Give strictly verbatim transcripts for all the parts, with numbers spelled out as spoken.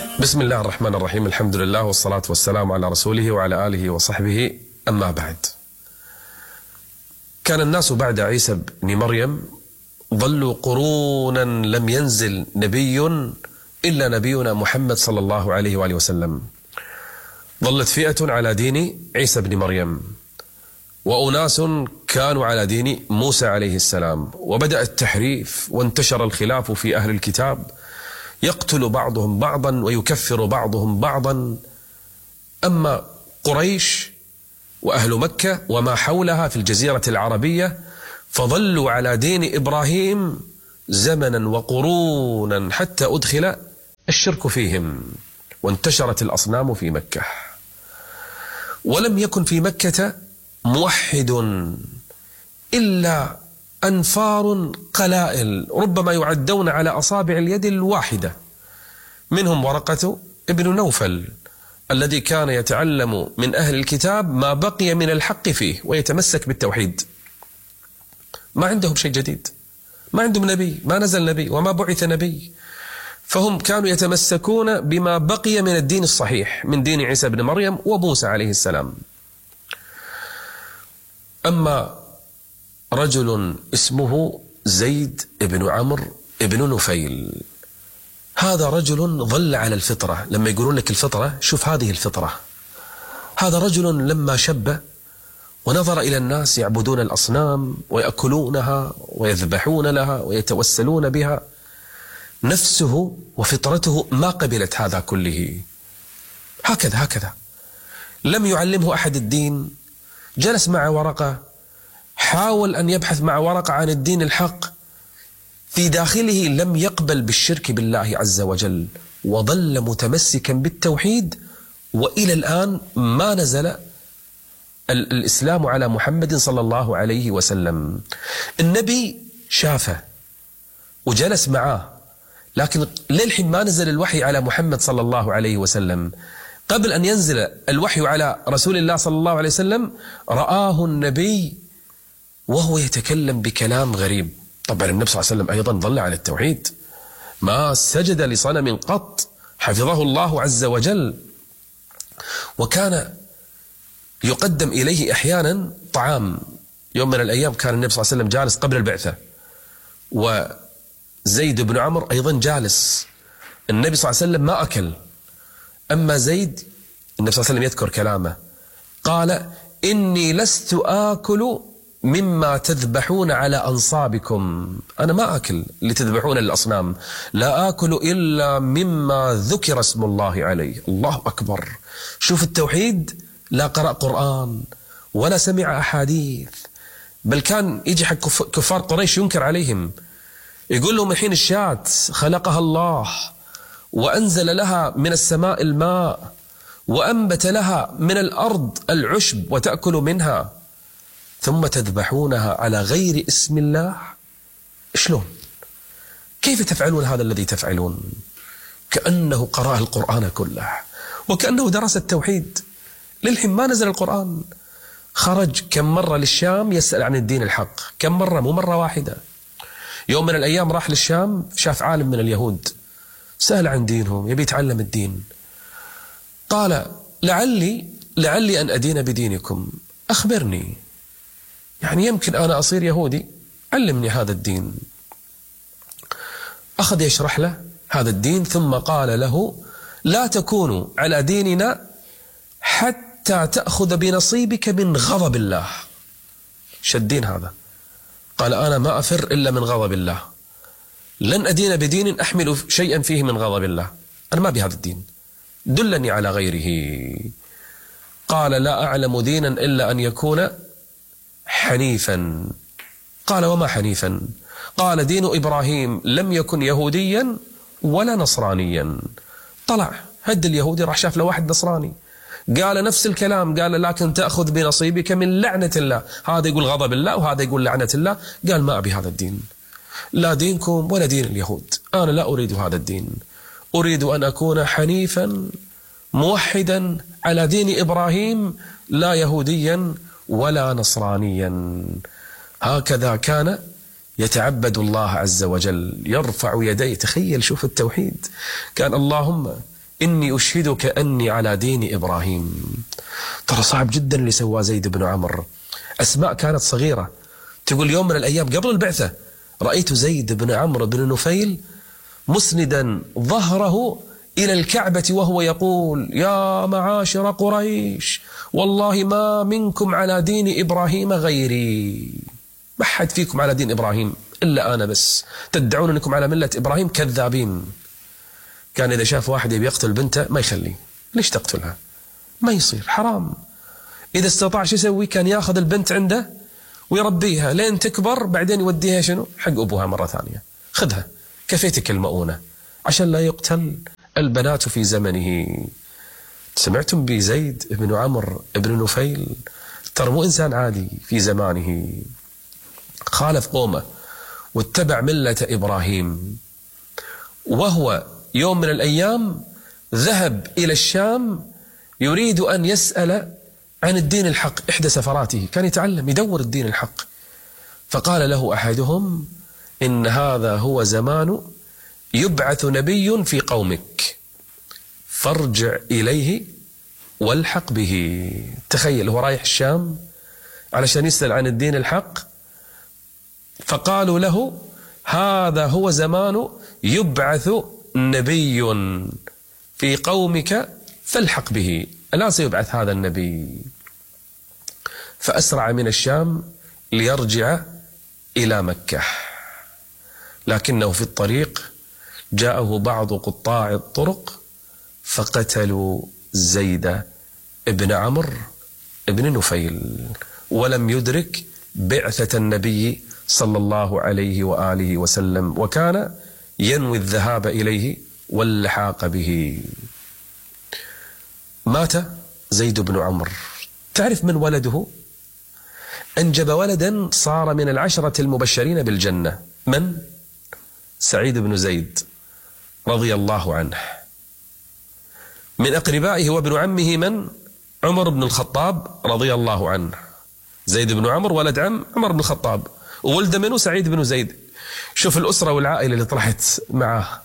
بسم الله الرحمن الرحيم. الحمد لله والصلاة والسلام على رسوله وعلى آله وصحبه. أما بعد، كان الناس بعد عيسى بن مريم ظلوا قرونا لم ينزل نبي إلا نبينا محمد صلى الله عليه وآله وسلم. ظلت فئة على دين عيسى بن مريم، وأناس كانوا على دين موسى عليه السلام، وبدأ التحريف وانتشر الخلاف في أهل الكتاب، يقتل بعضهم بعضا ويكفر بعضهم بعضا. أما قريش وأهل مكة وما حولها في الجزيرة العربية فظلوا على دين إبراهيم زمنا وقرونا حتى أدخل الشرك فيهم وانتشرت الأصنام في مكة. ولم يكن في مكة موحد إلا أنفار قلائل ربما يعدون على أصابع اليد الواحدة، منهم ورقة ابن نوفل الذي كان يتعلم من أهل الكتاب ما بقي من الحق فيه ويتمسك بالتوحيد. ما عندهم شيء جديد، ما عندهم نبي، ما نزل نبي وما بعث نبي، فهم كانوا يتمسكون بما بقي من الدين الصحيح من دين عيسى بن مريم وموسى عليه السلام. أما رجل اسمه زيد بن عمرو بن نفيل، هذا رجل ظل على الفطرة. لما يقولون لك الفطرة، شوف هذه الفطرة. هذا رجل لما شب ونظر إلى الناس يعبدون الأصنام ويأكلونها ويذبحون لها ويتوسلون بها، نفسه وفطرته ما قبلت هذا كله. هكذا هكذا لم يعلمه أحد الدين. جلس مع ورقة، حاول أن يبحث مع ورقة عن الدين الحق، في داخله لم يقبل بالشرك بالله عز وجل، وظل متمسكا بالتوحيد، وإلى الآن ما نزل الإسلام على محمد صلى الله عليه وسلم. النبي شافه وجلس معاه، لكن للحين ما نزل الوحي على محمد صلى الله عليه وسلم. قبل أن ينزل الوحي على رسول الله صلى الله عليه وسلم رآه النبي وهو يتكلم بكلام غريب. طبعا النبي صلى الله عليه وسلم أيضا ظل على التوحيد، ما سجد لصنم قط، حفظه الله عز وجل. وكان يقدم إليه أحيانا طعام. يوم من الأيام كان النبي صلى الله عليه وسلم جالس قبل البعثة، وزيد بن عمرو أيضا جالس. النبي صلى الله عليه وسلم ما أكل، أما زيد النبي صلى الله عليه وسلم يذكر كلامه، قال: إني لست آكل مما تذبحون على أنصابكم. أنا ما أكل اللي تذبحون الأصنام، لا آكل إلا مما ذكر اسم الله عليه. الله أكبر. شوف التوحيد، لا قرأ قرآن ولا سمع أحاديث، بل كان يجي حق كفار قريش ينكر عليهم، يقول لهم الحين الشاة خلقها الله وأنزل لها من السماء الماء وأنبت لها من الأرض العشب وتأكل منها، ثم تذبحونها على غير اسم الله. شلون؟ كيف تفعلون هذا الذي تفعلون؟ كأنه قرأ القرآن كله وكأنه درس التوحيد. للحين ما نزل القرآن. خرج كم مرة للشام يسأل عن الدين الحق، كم مرة، مو مرة واحدة. يوم من الأيام راح للشام، شاف عالم من اليهود، سأل عن دينهم، يبي يتعلم الدين. قال: لعلي لعلي أن أدين بدينكم، أخبرني، يعني يمكن أنا أصير يهودي، علمني هذا الدين. أخذ يشرح له هذا الدين، ثم قال له: لا تكونوا على ديننا حتى تأخذ بنصيبك من غضب الله. شدين هذا. قال: أنا ما أفر إلا من غضب الله، لن أدين بدين أحمل شيئا فيه من غضب الله، أنا ما بهذا الدين، دلني على غيره. قال: لا أعلم دينا إلا أن يكون حنيفا. قال: وما حنيفا؟ قال: دين إبراهيم لم يكن يهوديا ولا نصرانيا. طلع هد اليهودي، راح شاف له واحد نصراني، قال نفس الكلام، قال: لكن تأخذ بنصيبك من لعنة الله. هذا يقول غضب الله وهذا يقول لعنة الله. قال: ما أبي هذا الدين، لا دينكم ولا دين اليهود، أنا لا أريد هذا الدين، أريد أن أكون حنيفا موحدا على دين إبراهيم، لا يهوديا ولا نصرانيا. هكذا كان يتعبد الله عز وجل، يرفع يديه. تخيل، شوف التوحيد. كان اللهم إني أشهدك أني على دين إبراهيم. ترى صعب جدا اللي سواه زيد بن عمرو. أسماء كانت صغيرة تقول يوم من الأيام قبل البعثة رأيت زيد بن عمرو بن نفيل مسندا ظهره إلى الكعبة وهو يقول يا معاشر قريش والله ما منكم على دين إبراهيم غيري، ما حد فيكم على دين إبراهيم إلا أنا بس، تدعون أنكم على ملة إبراهيم كذابين. كان إذا شاف واحد يبي يقتل بنته ما يخليه، ليش تقتلها؟ ما يصير، حرام. إذا استطاع شو يسوي؟ كان ياخذ البنت عنده ويربيها لين تكبر، بعدين يوديها شنو؟ حق أبوها مرة ثانية، خذها كفيتك المؤونة، عشان لا يقتل البنات في زمنه. سمعتم بزيد بن عمرو بن نفيل؟ ترى مو إنسان عادي في زمانه، خالف قومه واتبع ملة إبراهيم. وهو يوم من الأيام ذهب إلى الشام يريد أن يسأل عن الدين الحق، إحدى سفراته كان يتعلم يدور الدين الحق. فقال له أحدهم إن هذا هو زمان يبعث نبي في قومك فارجع إليه والحق به. تخيل هو رايح الشام علشان يسأل عن الدين الحق، فقالوا له هذا هو زمان يبعث نبي في قومك فالحق به، الآن سيبعث هذا النبي. فأسرع من الشام ليرجع إلى مكة، لكنه في الطريق جاءه بعض قطاع الطرق فقتلوا زيد بن عمرو بن نفيل، ولم يدرك بعثة النبي صلى الله عليه وآله وسلم، وكان ينوي الذهاب إليه واللحاق به. مات زيد بن عمرو. تعرف من ولده؟ أنجب ولدا صار من العشرة المبشرين بالجنة. من؟ سعيد بن زيد رضي الله عنه. من أقربائه وابن عمه من؟ عمر بن الخطاب رضي الله عنه. زيد بن عمرو ولد عم عمر بن الخطاب، وولد منه سعيد بن زيد. شوف الأسرة والعائلة اللي طلعت معه.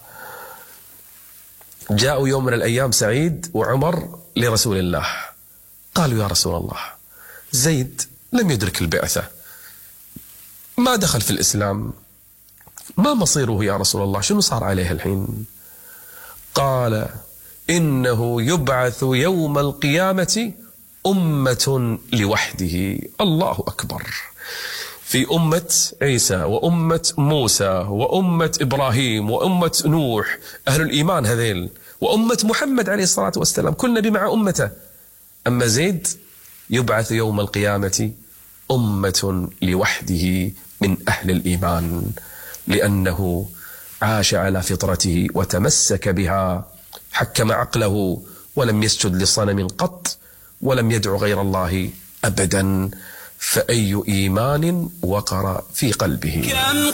جاءوا يوم من الأيام سعيد وعمر لرسول الله، قالوا يا رسول الله زيد لم يدرك البعثة، ما دخل في الإسلام، ما مصيره يا رسول الله؟ شنو صار عليه الحين؟ قال إنه يبعث يوم القيامة أمة لوحده. الله أكبر. في أمة عيسى وأمة موسى وأمة إبراهيم وأمة نوح، أهل الإيمان هذيل، وأمة محمد عليه الصلاة والسلام، كل نبي مع أمته. أما زيد يبعث يوم القيامة أمة لوحده من أهل الإيمان، لأنه عاش على فطرته وتمسك بها، حكم عقله ولم يسجد لصنم قط ولم يدع غير الله أبدا. فأي إيمان وقر في قلبه.